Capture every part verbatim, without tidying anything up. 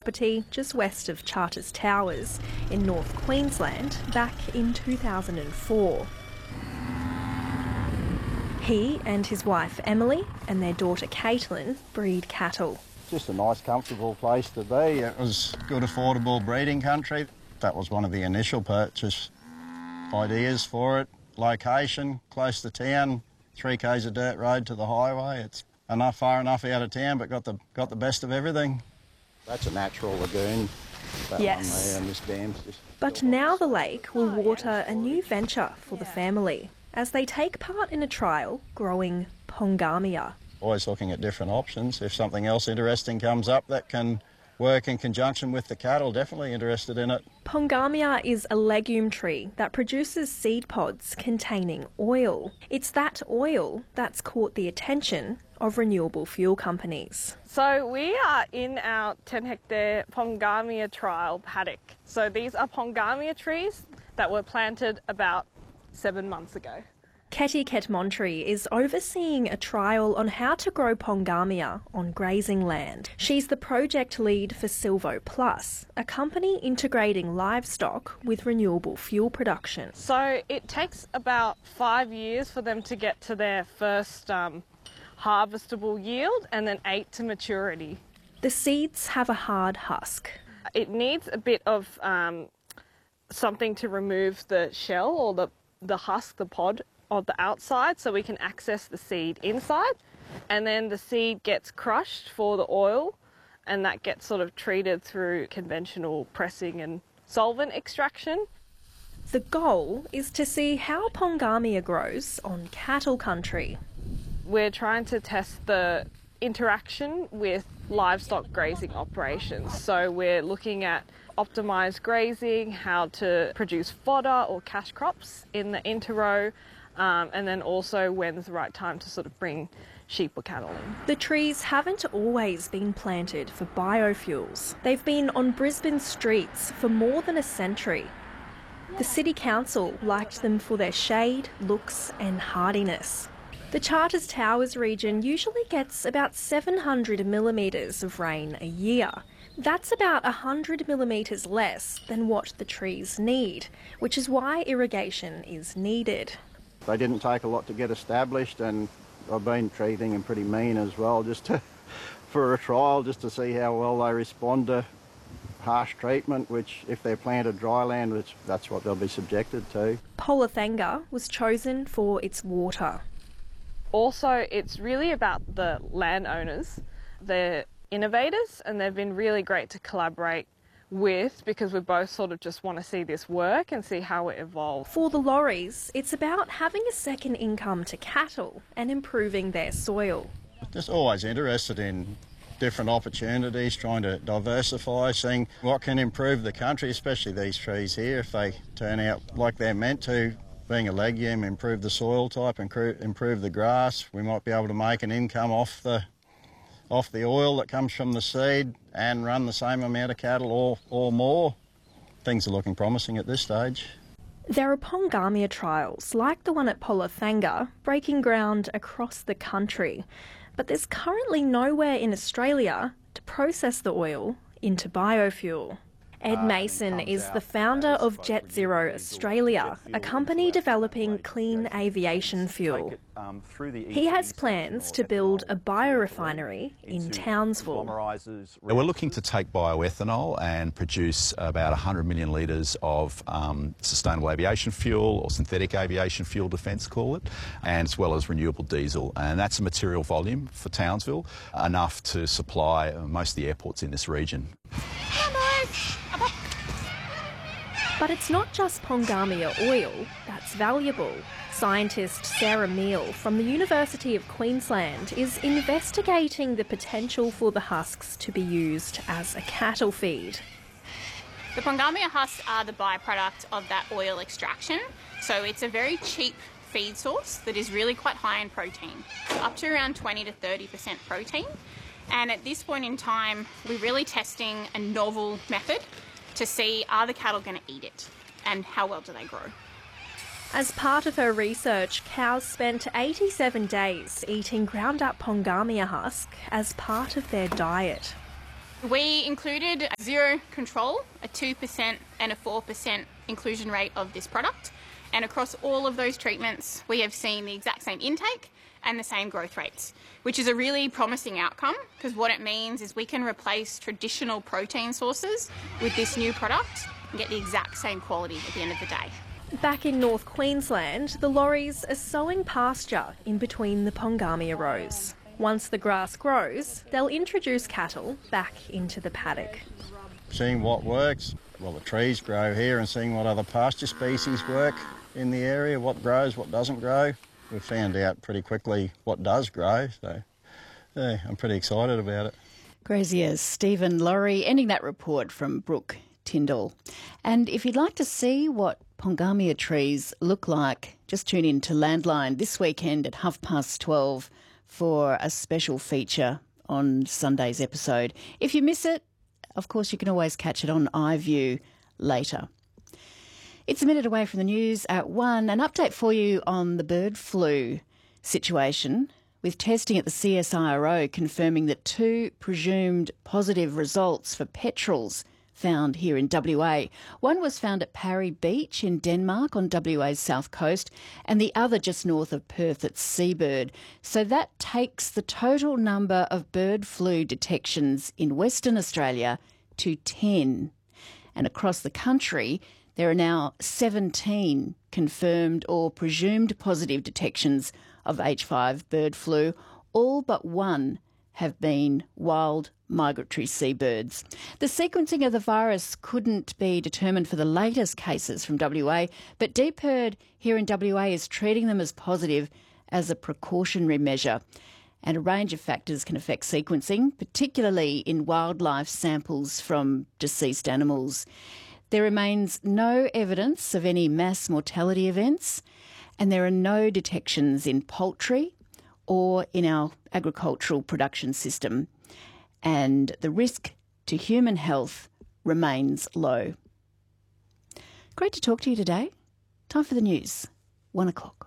property just west of Charters Towers in North Queensland back in two thousand four. He and his wife Emily and their daughter Caitlin breed cattle. Just a nice, comfortable place to be. It was good, affordable breeding country. That was one of the initial purchase ideas for it. Location, close to town, three k's of dirt road to the highway. It's enough, far enough out of town, but got the got the best of everything. That's a natural lagoon. That yes. One there, and this dam's just... But now the lake will water a new venture for the family as they take part in a trial growing pongamia. Always looking at different options. If something else interesting comes up that can work in conjunction with the cattle, definitely interested in it. Pongamia is a legume tree that produces seed pods containing oil. It's that oil that's caught the attention of renewable fuel companies. So we are in our ten hectare pongamia trial paddock. So these are pongamia trees that were planted about seven months ago. Ketty Ketmontri is overseeing a trial on how to grow pongamia on grazing land. She's the project lead for Silvo Plus, a company integrating livestock with renewable fuel production. So it takes about five years for them to get to their first um, harvestable yield and then eight to maturity. The seeds have a hard husk. It needs a bit of um, something to remove the shell or the, the husk, the pod, of the outside so we can access the seed inside, and then the seed gets crushed for the oil and that gets sort of treated through conventional pressing and solvent extraction. The goal is to see how pongamia grows on cattle country. We're trying to test the interaction with livestock grazing operations, so we're looking at optimised grazing, how to produce fodder or cash crops in the interrow, Um, and then also when's the right time to sort of bring sheep or cattle in. The trees haven't always been planted for biofuels. They've been on Brisbane streets for more than a century. The City Council liked them for their shade, looks and hardiness. The Charters Towers region usually gets about seven hundred millimetres of rain a year. That's about one hundred millimetres less than what the trees need, which is why irrigation is needed. They didn't take a lot to get established, and I've been treating them pretty mean as well, just to, for a trial, just to see how well they respond to harsh treatment, which if they're planted dry land, which that's what they'll be subjected to. Polarthanga was chosen for its water. Also, it's really about the landowners. They're innovators and they've been really great to collaborate with, because we both sort of just want to see this work and see how it evolves. For the lorries, it's about having a second income to cattle and improving their soil. Just always interested in different opportunities, trying to diversify, seeing what can improve the country, especially these trees here, if they turn out like they're meant to. Being a legume, improve the soil type, improve the grass. We might be able to make an income off the off the oil that comes from the seed and run the same amount of cattle or, or more. Things are looking promising at this stage. There are pongamia trials, like the one at Polarthanga, breaking ground across the country. But there's currently nowhere in Australia to process the oil into biofuel. Ed Mason is the founder of Jet Zero Australia, a company developing clean aviation fuel. He has plans to build a biorefinery in Townsville. We're looking to take bioethanol and produce about one hundred million litres of um, sustainable aviation fuel, or synthetic aviation fuel, Defence call it, and as well as renewable diesel. And that's a material volume for Townsville, enough to supply most of the airports in this region. But it's not just pongamia oil that's valuable. Scientist Sarah Meal from the University of Queensland is investigating the potential for the husks to be used as a cattle feed. The pongamia husks are the byproduct of that oil extraction, so it's a very cheap feed source that is really quite high in protein, up to around twenty to thirty percent protein. And at this point in time, we're really testing a novel method to see, are the cattle going to eat it and how well do they grow. As part of her research, cows spent eighty-seven days eating ground up pongamia husk as part of their diet. We included a zero control, a two percent and a four percent inclusion rate of this product. And across all of those treatments, we have seen the exact same intake and the same growth rates, which is a really promising outcome because what it means is we can replace traditional protein sources with this new product and get the exact same quality at the end of the day. Back in North Queensland, the lorries are sowing pasture in between the Pongamia rows. Once the grass grows, they'll introduce cattle back into the paddock. Seeing what works, well, the trees grow here, and seeing what other pasture species work in the area, what grows, what doesn't grow. We found out pretty quickly what does grow, so yeah, I'm pretty excited about it. Grazier's Stephen Laurie ending that report from Brooke Tyndall. And if you'd like to see what Pongamia trees look like, just tune in to Landline this weekend at half past twelve for a special feature on Sunday's episode. If you miss it, of course, you can always catch it on iView later. It's a minute away from the news at one. An update for you on the bird flu situation, with testing at the C S I R O confirming that two presumed positive results for petrels found here in W A. One was found at Parry Beach in Denmark on W A's south coast, and the other just north of Perth at Seabird. So that takes the total number of bird flu detections in Western Australia to ten. And across the country, there are now seventeen confirmed or presumed positive detections of H five bird flu. All but one have been wild migratory seabirds. The sequencing of the virus couldn't be determined for the latest cases from W A, but DPIRD here in W A is treating them as positive as a precautionary measure. And a range of factors can affect sequencing, particularly in wildlife samples from deceased animals. There remains no evidence of any mass mortality events, and there are no detections in poultry or in our agricultural production system. And the risk to human health remains low. Great to talk to you today. Time for the news. One o'clock.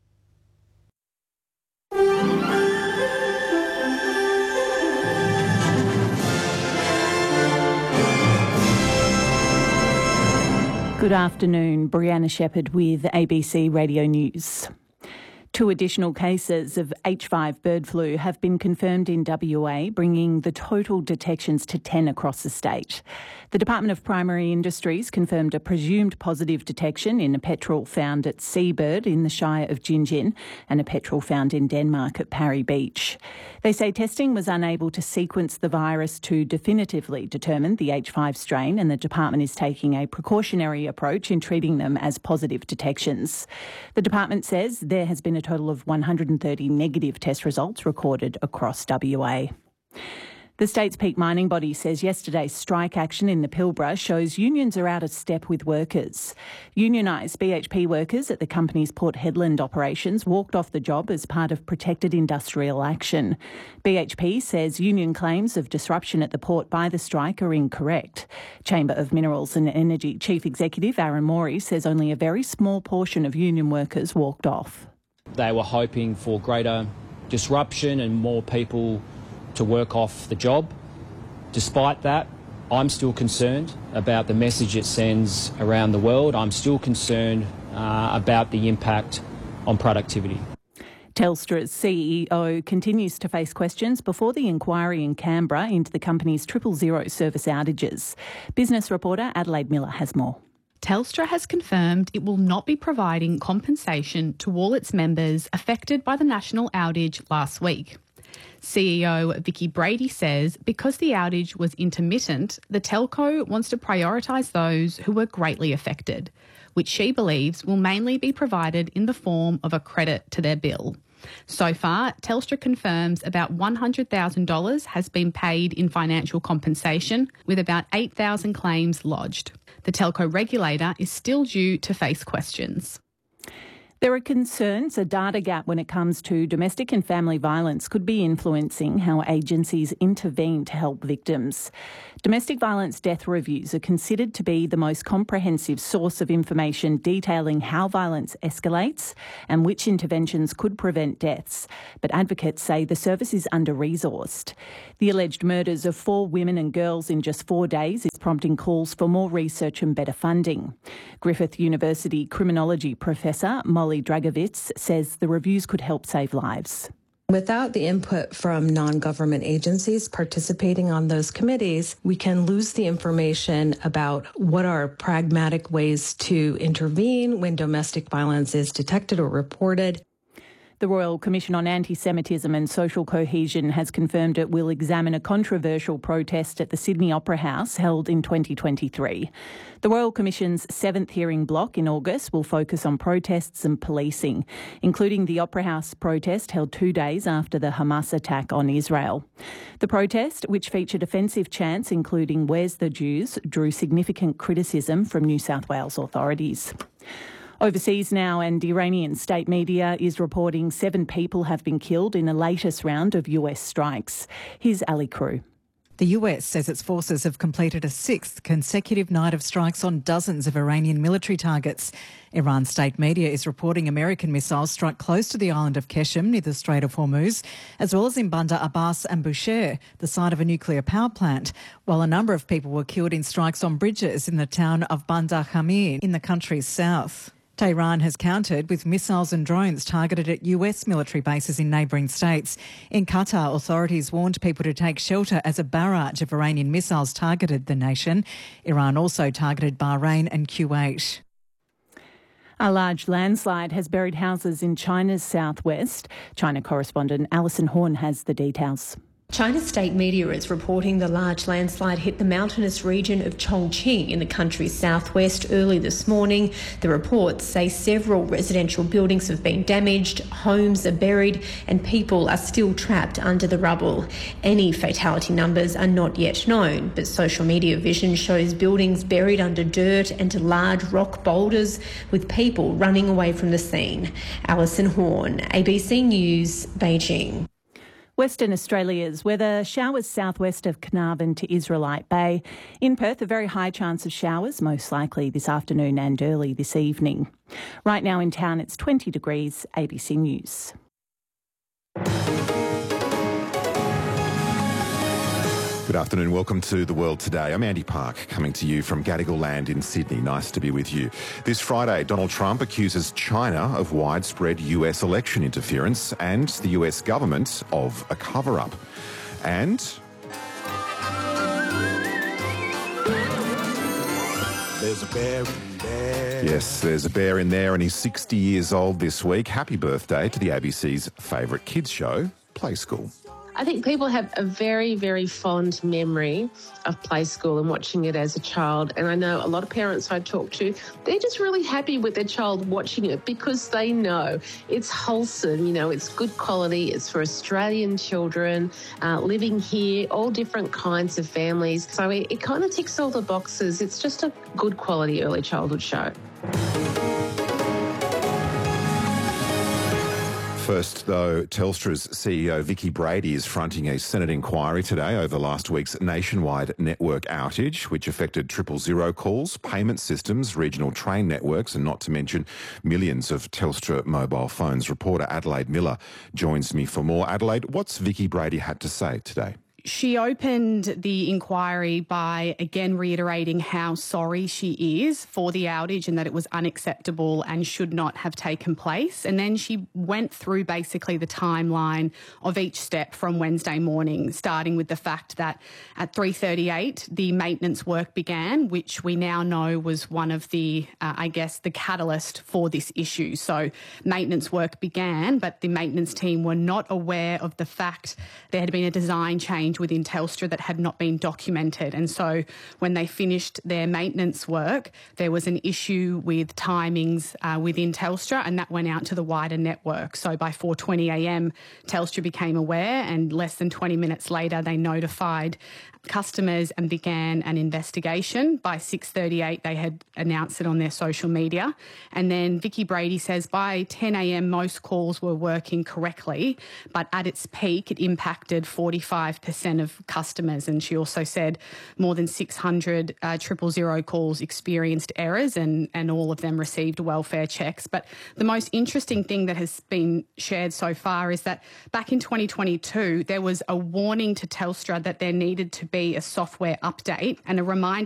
Good afternoon, Brianna Shepherd with A B C Radio News. Two additional cases of H five bird flu have been confirmed in W A, bringing the total detections to ten across the state. The Department of Primary Industries confirmed a presumed positive detection in a petrel found at Seabird in the Shire of Gingin and a petrel found in Denmark at Parry Beach. They say testing was unable to sequence the virus to definitively determine the H five strain, and the department is taking a precautionary approach in treating them as positive detections. The department says there has been a total of one hundred thirty negative test results recorded across W A. The state's peak mining body says yesterday's strike action in the Pilbara shows unions are out of step with workers. Unionised B H P workers at the company's Port Hedland operations walked off the job as part of protected industrial action. B H P says union claims of disruption at the port by the strike are incorrect. Chamber of Minerals and Energy Chief Executive Aaron Morey says only a very small portion of union workers walked off. They were hoping for greater disruption and more people to work off the job. Despite that, I'm still concerned about the message it sends around the world. I'm still concerned uh, about the impact on productivity. Telstra's C E O continues to face questions before the inquiry in Canberra into the company's triple zero service outages. Business reporter Adelaide Miller has more. Telstra has confirmed it will not be providing compensation to all its members affected by the national outage last week. C E O Vicky Brady says because the outage was intermittent, the telco wants to prioritise those who were greatly affected, which she believes will mainly be provided in the form of a credit to their bill. So far, Telstra confirms about one hundred thousand dollars has been paid in financial compensation, with about eight thousand claims lodged. The telco regulator is still due to face questions. There are concerns a data gap when it comes to domestic and family violence could be influencing how agencies intervene to help victims. Domestic violence death reviews are considered to be the most comprehensive source of information detailing how violence escalates and which interventions could prevent deaths. But advocates say the service is under-resourced. The alleged murders of four women and girls in just four days is prompting calls for more research and better funding. Griffith University criminology professor Molly Dragovitz says the reviews could help save lives. Without the input from non-government agencies participating on those committees, we can lose the information about what are pragmatic ways to intervene when domestic violence is detected or reported. The Royal Commission on Anti-Semitism and Social Cohesion has confirmed it will examine a controversial protest at the Sydney Opera House held in twenty twenty-three. The Royal Commission's seventh hearing block in August will focus on protests and policing, including the Opera House protest held two days after the Hamas attack on Israel. The protest, which featured offensive chants including "Where's the Jews?", drew significant criticism from New South Wales authorities. Overseas now, and Iranian state media is reporting seven people have been killed in the latest round of U S strikes. Here's Ali Crew. The U S says its forces have completed a sixth consecutive night of strikes on dozens of Iranian military targets. Iran state media is reporting American missiles struck close to the island of Qeshm near the Strait of Hormuz, as well as in Bandar Abbas and Bushehr, the site of a nuclear power plant, while a number of people were killed in strikes on bridges in the town of Bandar Khamir in the country's south. Tehran has countered with missiles and drones targeted at U S military bases in neighbouring states. In Qatar, authorities warned people to take shelter as a barrage of Iranian missiles targeted the nation. Iran also targeted Bahrain and Kuwait. A large landslide has buried houses in China's southwest. China correspondent Alison Horn has the details. China's state media is reporting the large landslide hit the mountainous region of Chongqing in the country's southwest early this morning. The reports say several residential buildings have been damaged, homes are buried, and people are still trapped under the rubble. Any fatality numbers are not yet known, but social media vision shows buildings buried under dirt and large rock boulders with people running away from the scene. Alison Horn, A B C News, Beijing. Western Australia's weather, showers southwest of Carnarvon to Israelite Bay. In Perth, a very high chance of showers, most likely this afternoon and early this evening. Right now in town, it's twenty degrees, A B C News. Good afternoon. Welcome to The World Today. I'm Andy Park, coming to you from Gadigal Land in Sydney. Nice to be with you. This Friday, Donald Trump accuses China of widespread U S election interference and the U S government of a cover-up. And there's a bear in there. Yes, there's a bear in there, and he's sixty years old this week. Happy birthday to the A B C's favourite kids show, Play School. I think people have a very, very fond memory of Play School and watching it as a child. And I know a lot of parents I talk to, they're just really happy with their child watching it because they know it's wholesome, you know, it's good quality, it's for Australian children uh, living here, all different kinds of families. So it, it kind of ticks all the boxes. It's just a good quality early childhood show. First, though, Telstra's C E O Vicki Brady is fronting a Senate inquiry today over last week's nationwide network outage, which affected triple zero calls, payment systems, regional train networks, and not to mention millions of Telstra mobile phones. Reporter Adelaide Miller joins me for more. Adelaide, what's Vicki Brady had to say today? She opened the inquiry by again reiterating how sorry she is for the outage and that it was unacceptable and should not have taken place. And then she went through basically the timeline of each step from Wednesday morning, starting with the fact that at three thirty-eight the maintenance work began, which we now know was one of the, uh, I guess, the catalyst for this issue. So maintenance work began, but the maintenance team were not aware of the fact there had been a design change within Telstra that had not been documented. And so when they finished their maintenance work, there was an issue with timings uh, within Telstra, and that went out to the wider network. So by four twenty a m, Telstra became aware, and less than twenty minutes later, they notified customers and began an investigation. By six thirty-eight, they had announced it on their social media. And then Vicky Brady says by ten a m, most calls were working correctly, but at its peak, it impacted forty-five percent of customers. And she also said more than six hundred uh, triple zero calls experienced errors, and, and all of them received welfare checks. But the most interesting thing that has been shared so far is that back in twenty twenty-two, there was a warning to Telstra that there needed to be a software update and a reminder